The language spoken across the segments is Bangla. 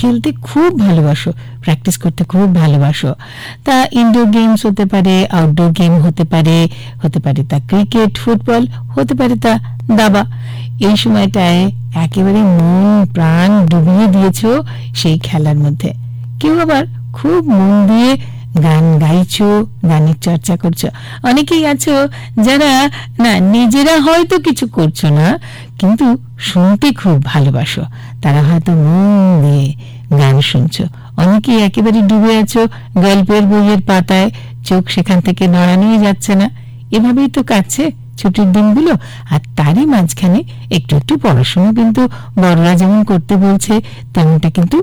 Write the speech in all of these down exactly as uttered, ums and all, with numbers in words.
খেলতে খুব ভালোবাসো, প্র্যাকটিস করতে খুব ভালোবাসো। তা ইনডোর গেমস হতে পারে, আউটডোর গেম হতে পারে, হতে পারে তা ক্রিকেট, ফুটবল, হতে পারে তা দাবা। এই সময়টায় একেবারে মন প্রাণ ডুবিয়ে দিয়েছো সেই খেলার মধ্যে। কেউ আবার খুব মন দিয়ে গান গাইছো, গানের চর্চা করছো। অনেকেই আছো যারা না নিজেরা হয়তো কিছু করছো না, কিন্তু শুনতে খুব ভালোবাসো, তারা হয়তো মন দিয়ে গান শুনছো। অনেকেই একেবারে ডুবে আছো গল্পের বইয়ের পাতায়, চোখ সেখান থেকে নড়ানোই যাচ্ছে না। এভাবেই তো কাটছে ছুটির দিনগুলো। আর তারই মাঝখানে একটু একটু পড়াশোনা কিন্তু বড়রা যেমন করতে বলছে তেমনটা কিন্তু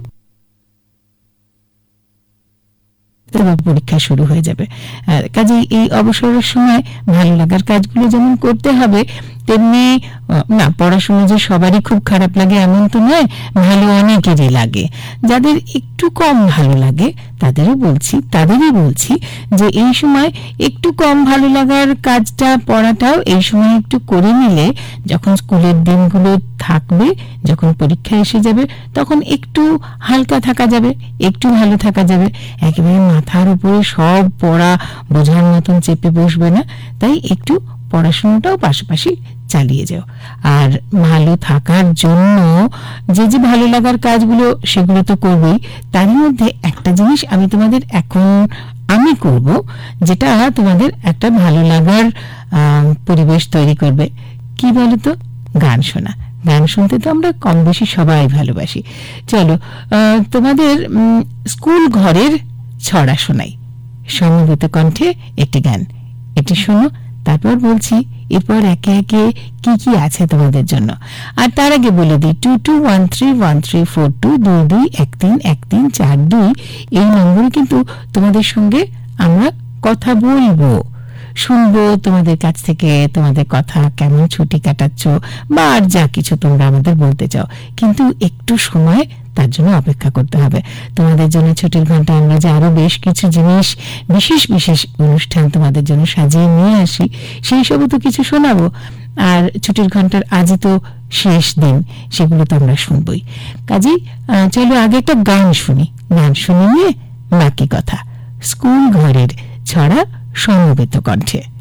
পরীক্ষা শুরু হয়ে যাবে। কাজেই এই অবসরের সময় ভালো লাগার কাজগুলো যেমন করতে হবে, তেমনি না পড়াশোনা যে সবারই খুব খারাপ লাগে এমন তো নয়, ভালো অনেকেরই লাগে। যাদের একটু কম ভালো লাগে তাদেরও বলছি তাদেরই বলছি যে এই সময় একটু কম ভালো লাগার কাজটা, পড়াটাও এই সময় একটু করে নিলে যখন স্কুলের দিনগুলো থাকবে, যখন পরীক্ষা এসে যাবে, তখন একটু হালকা থাকা যাবে, একটু ভালো থাকা যাবে। একেবারে মাথার উপরে সব পড়া বোঝার মতন চেপে বসবে না। তাই একটু পড়াশোনাটাও পাশাপাশি চালিয়ে যাও। আর ভালো থাকার জন্য যে যে ভালো লাগার কাজগুলো সেগুলো তো করবেই, তার মধ্যে একটা জিনিস আমি তোমাদের এখন আমি করব, যেটা তোমাদের একটা ভালো লাগার পরিবেশ তৈরি করবে। কি বলো তো? গান শোনা। গান শুনতে তো আমরা কম বেশি সবাই ভালোবাসি। চলো তোমাদের স্কুল ঘরের ছড়া শোনাই, সমবেত কণ্ঠে একটি গান। এটি শোনো, তারপর বলছি এরপর একে একে কি কি আছে তোমাদের জন্য। আর তার আগে বলে দিই two two one three one three four two দুই দুই এক তিন এক তিন চার দুই এই নম্বরে কিন্তু তোমাদের সঙ্গে আমরা কথা বলবো, শুনবো তোমাদের কাছ থেকে তোমাদের কথা, কেমন ছুটি কাটাচ্ছ বা আর যা কিছু তোমরা আমাদের বলতে চাও। কিন্তু একটু সময় তার জন্য অপেক্ষা করতে হবে। তোমাদের জন্য ছুটির ঘন্টা আমরা যে আরো বেশ কিছু জিনিস, বিশেষ বিশেষ অনুষ্ঠান তোমাদের জন্য সাজিয়ে নিয়ে আসি, সেই সবও তো কিছু শোনাবো। আর ছুটির ঘন্টার আজই তো শেষ দিন, সেগুলো তো আমরা শুনবই। কাজেই চলো আগে একটা গান শুনি, গান শুনে নিয়ে বাকি কথা। স্কুল ঘরের ছড়া সমবেত কণ্ঠে।